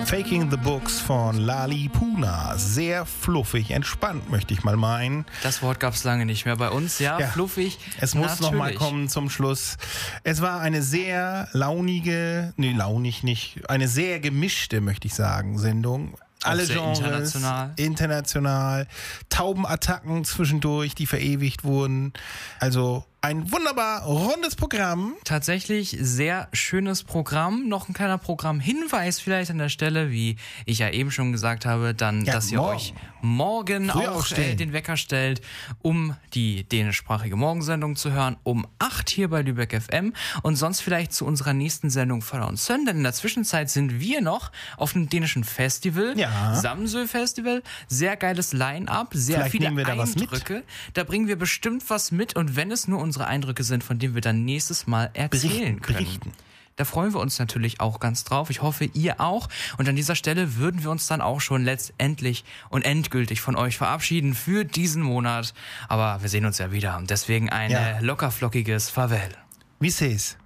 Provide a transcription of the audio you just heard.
Faking the Books von Lali Puna. Sehr fluffig, entspannt, möchte ich mal meinen. Das Wort gab es lange nicht mehr bei uns. Ja, fluffig. Es muss noch mal kommen zum Schluss. Es war eine sehr launige, launig nicht, eine sehr gemischte, möchte ich sagen, Sendung. Alle Genres, international, Taubenattacken zwischendurch, die verewigt wurden. Also ein wunderbar rundes Programm. Tatsächlich sehr schönes Programm. Noch ein kleiner Programmhinweis vielleicht an der Stelle, wie ich ja eben schon gesagt habe, dass ihr euch morgen auch den Wecker stellt, um die dänischsprachige Morgensendung zu hören, um 8 hier bei Lübeck FM und sonst vielleicht zu unserer nächsten Sendung Vater und Söhn, denn in der Zwischenzeit sind wir noch auf einem dänischen Festival, Samsø Festival, sehr geiles Line-Up, sehr vielleicht viele Eindrücke. Da bringen wir bestimmt was mit und wenn es nur unsere Eindrücke sind, von denen wir dann nächstes Mal erzählen können. Da freuen wir uns natürlich auch ganz drauf. Ich hoffe, ihr auch. Und an dieser Stelle würden wir uns dann auch schon letztendlich und endgültig von euch verabschieden für diesen Monat. Aber wir sehen uns ja wieder. Und deswegen ein lockerflockiges Farewell. Wie seh's?